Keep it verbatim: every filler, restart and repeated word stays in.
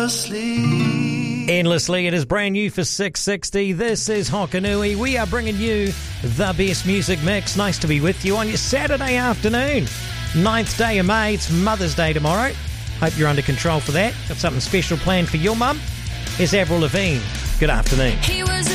Endlessly, it is brand new for six sixty. This is Hokanui. We are bringing you the best music mix. Nice to be with you on your Saturday afternoon. ninth day of May. It's Mother's Day tomorrow. Hope you're under control for that. Got something special planned for your mum? Here's Avril Lavigne. Good afternoon. He was